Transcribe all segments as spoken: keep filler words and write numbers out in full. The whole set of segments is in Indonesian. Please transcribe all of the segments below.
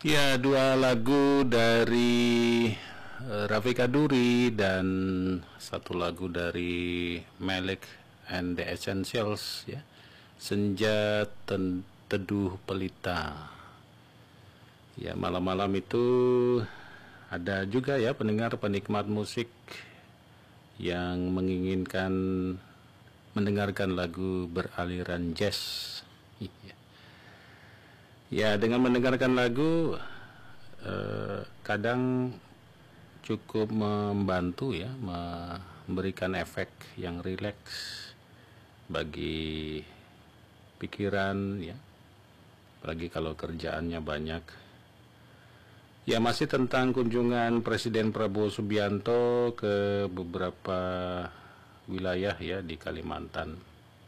Ya, dua lagu dari eh, Rafiq Kaduri dan satu lagu dari Malik and the Essentials, ya. Senja Ten- Teduh Pelita. Ya, malam-malam itu ada juga ya pendengar penikmat musik yang menginginkan mendengarkan lagu beraliran jazz. Iya. Ya, dengan mendengarkan lagu eh, kadang cukup membantu ya, memberikan efek yang rileks bagi pikiran ya, apalagi kalau kerjaannya banyak. Ya, masih tentang kunjungan Presiden Prabowo Subianto ke beberapa wilayah ya di Kalimantan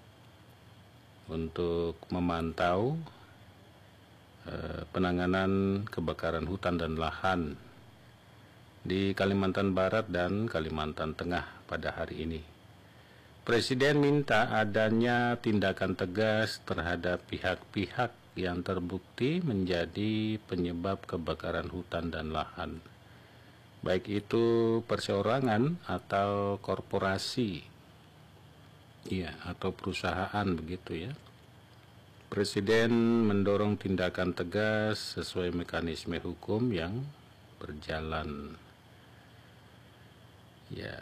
untuk memantau eh, penanganan kebakaran hutan dan lahan di Kalimantan Barat dan Kalimantan Tengah pada hari ini. Presiden minta adanya tindakan tegas terhadap pihak-pihak yang terbukti menjadi penyebab kebakaran hutan dan lahan, baik itu perseorangan atau korporasi, ya, atau perusahaan begitu ya. Presiden mendorong tindakan tegas sesuai mekanisme hukum yang berjalan. Ya,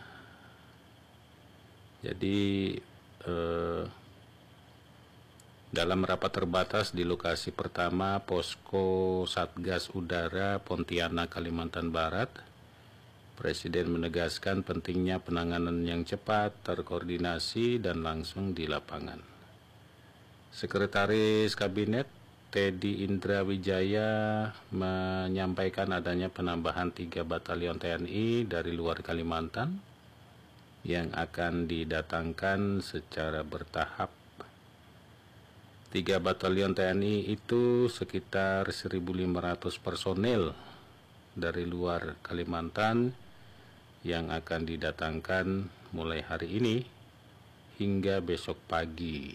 jadi eh, dalam rapat terbatas di lokasi pertama Posko Satgas Udara Pontianak, Kalimantan Barat, Presiden menegaskan pentingnya penanganan yang cepat, terkoordinasi, dan langsung di lapangan. Sekretaris Kabinet Teddy Indra Wijaya menyampaikan adanya penambahan tiga batalion T N I dari luar Kalimantan yang akan didatangkan secara bertahap. Tiga batalion T N I itu sekitar seribu lima ratus personel dari luar Kalimantan yang akan didatangkan mulai hari ini hingga besok pagi.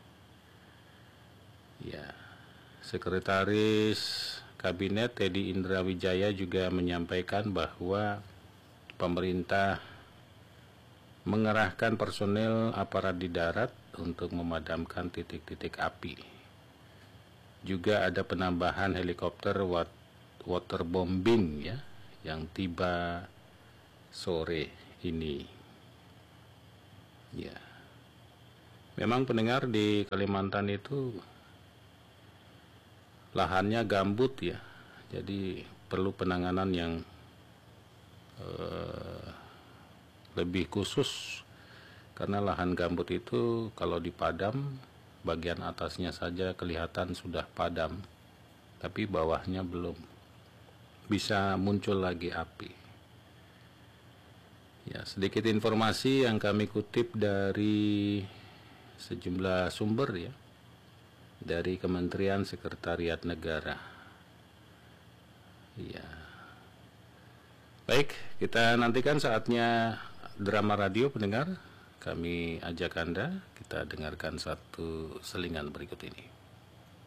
Ya, Sekretaris Kabinet Teddy Indra Wijaya juga menyampaikan bahwa pemerintah mengerahkan personel aparat di darat untuk memadamkan titik-titik api. Juga ada penambahan helikopter waterbombing ya, yang tiba sore ini. Ya, memang pendengar di Kalimantan itu lahannya gambut ya, jadi perlu penanganan yang eh, lebih khusus, karena lahan gambut itu kalau dipadam bagian atasnya saja kelihatan sudah padam, tapi bawahnya belum bisa muncul lagi api. Ya, sedikit informasi yang kami kutip dari sejumlah sumber ya, dari Kementerian Sekretariat Negara. Ya, baik, kita nantikan saatnya drama radio pendengar. Kami ajak Anda, kita dengarkan satu selingan berikut ini.